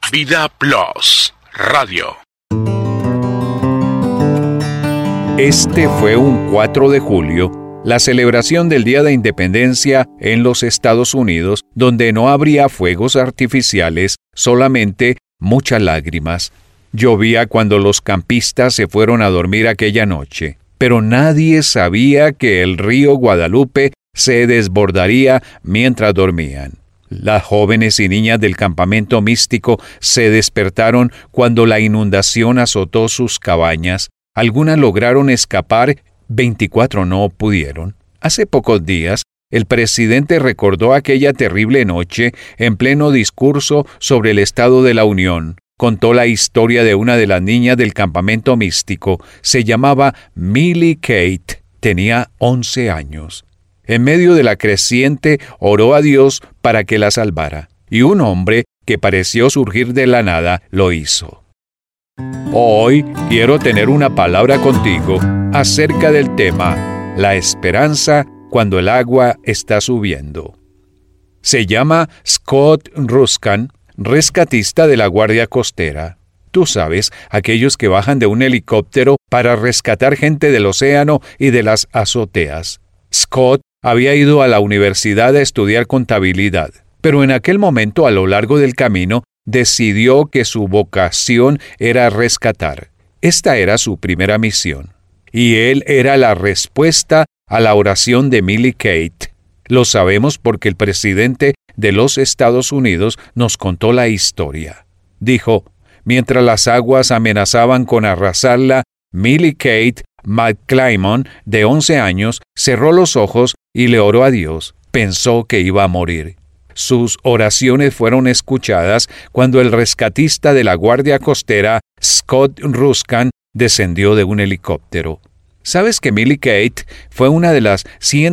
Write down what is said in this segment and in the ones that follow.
Vida Plus Radio. Este fue un 4 de julio, la celebración del Día de Independencia en los Estados Unidos, donde no habría fuegos artificiales, solamente muchas lágrimas. Llovía cuando los campistas se fueron a dormir aquella noche, pero nadie sabía que el río Guadalupe se desbordaría mientras dormían. Las jóvenes y niñas del campamento místico se despertaron cuando la inundación azotó sus cabañas. Algunas lograron escapar, 24 no pudieron. Hace pocos días, el presidente recordó aquella terrible noche en pleno discurso sobre el Estado de la Unión. Contó la historia de una de las niñas del campamento místico. Se llamaba Millie Kate. Tenía 11 años. En medio de la creciente, oró a Dios para que la salvara. Y un hombre que pareció surgir de la nada lo hizo. Hoy quiero tener una palabra contigo acerca del tema la esperanza cuando el agua está subiendo. Se llama Scott Ruscan, rescatista de la Guardia Costera. Tú sabes, aquellos que bajan de un helicóptero para rescatar gente del océano y de las azoteas. Scott había ido a la universidad a estudiar contabilidad, pero en aquel momento, a lo largo del camino, decidió que su vocación era rescatar. Esta era su primera misión. Y él era la respuesta a la oración de Millie Kate. Lo sabemos porque el presidente de los Estados Unidos nos contó la historia. Dijo, mientras las aguas amenazaban con arrasarla, Millie Kate McClymon, de 11 años, cerró los ojos y le oró a Dios. Pensó que iba a morir. Sus oraciones fueron escuchadas cuando el rescatista de la Guardia Costera, Scott Ruscan, descendió de un helicóptero. ¿Sabes que Millie Kate fue una de las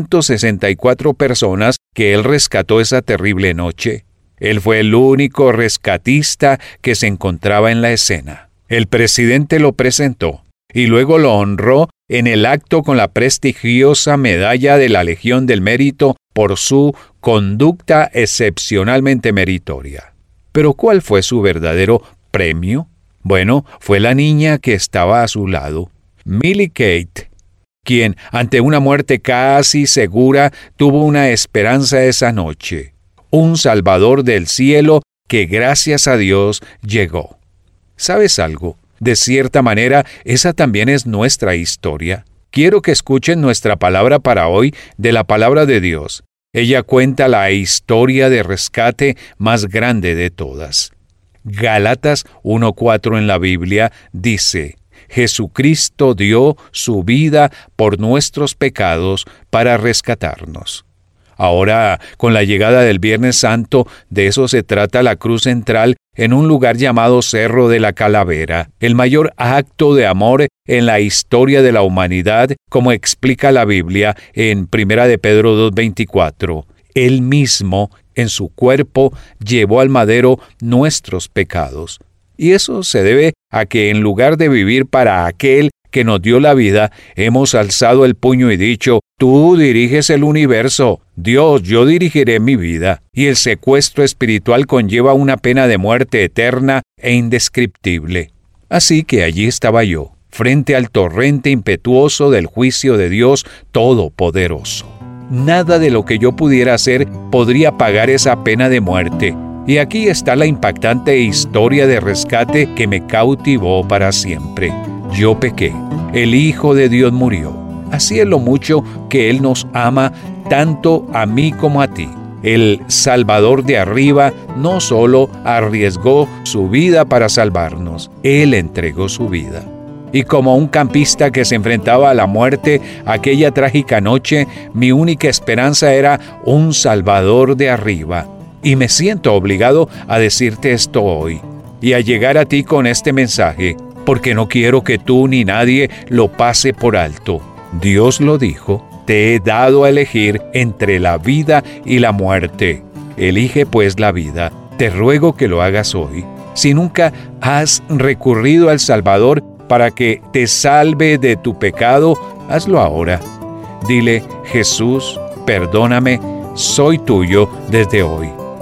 164 personas que él rescató esa terrible noche? Él fue el único rescatista que se encontraba en la escena. El presidente lo presentó y luego lo honró en el acto con la prestigiosa medalla de la Legión del Mérito por su conducta excepcionalmente meritoria. ¿Pero cuál fue su verdadero premio? Bueno, fue la niña que estaba a su lado, Millie Kate, quien, ante una muerte casi segura, tuvo una esperanza esa noche, un Salvador del cielo que, gracias a Dios, llegó. ¿Sabes algo? De cierta manera, esa también es nuestra historia. Quiero que escuchen nuestra palabra para hoy de la palabra de Dios. Ella cuenta la historia de rescate más grande de todas. Gálatas 1:4 en la Biblia dice, Jesucristo dio su vida por nuestros pecados para rescatarnos. Ahora, con la llegada del Viernes Santo, de eso se trata la cruz central en un lugar llamado Cerro de la Calavera, el mayor acto de amor en la historia de la humanidad, como explica la Biblia en 1 de Pedro 2:24. Él mismo, en su cuerpo, llevó al madero nuestros pecados. Y eso se debe a que en lugar de vivir para aquel que nos dio la vida, hemos alzado el puño y dicho, tú diriges el universo, Dios, yo dirigiré mi vida. Y el secuestro espiritual conlleva una pena de muerte eterna e indescriptible. Así que allí estaba yo, frente al torrente impetuoso del juicio de Dios Todopoderoso. Nada de lo que yo pudiera hacer podría pagar esa pena de muerte. Y aquí está la impactante historia de rescate que me cautivó para siempre. Yo pequé, el Hijo de Dios murió. Así es lo mucho que Él nos ama, tanto a mí como a ti. El Salvador de arriba no solo arriesgó su vida para salvarnos, Él entregó su vida. Y como un campista que se enfrentaba a la muerte aquella trágica noche, mi única esperanza era un Salvador de arriba. Y me siento obligado a decirte esto hoy y a llegar a ti con este mensaje, porque no quiero que tú ni nadie lo pase por alto. Dios lo dijo, te he dado a elegir entre la vida y la muerte. Elige pues la vida. Te ruego que lo hagas hoy. Si nunca has recurrido al Salvador para que te salve de tu pecado, hazlo ahora. Dile, Jesús, perdóname, soy tuyo desde hoy.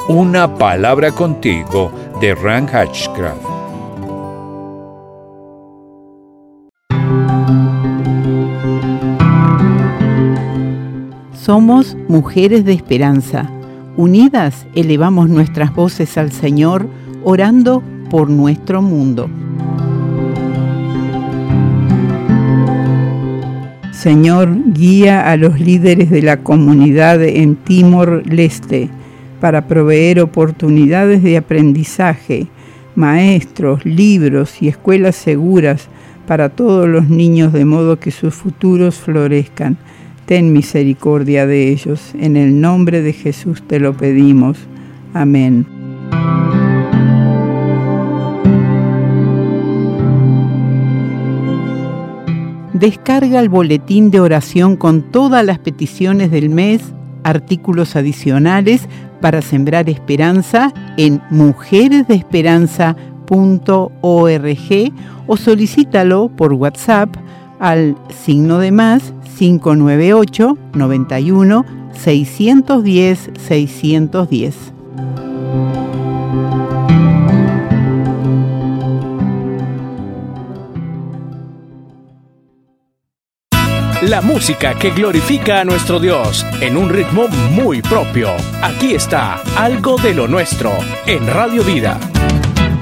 Una palabra contigo de Ran Hatchcraft. Somos mujeres de esperanza. Unidas elevamos nuestras voces al Señor, orando por nuestro mundo. Señor, guía a los líderes de la comunidad en Timor-Leste para proveer oportunidades de aprendizaje, maestros, libros y escuelas seguras para todos los niños, de modo que sus futuros florezcan. Ten misericordia de ellos. En el nombre de Jesús te lo pedimos. Amén. Descarga el boletín de oración con todas las peticiones del mes, artículos adicionales para sembrar esperanza en mujeresdeesperanza.org o solicítalo por WhatsApp al +, 598 91 610 610. La música que glorifica a nuestro Dios en un ritmo muy propio. Aquí está Algo de lo Nuestro en Radio Vida.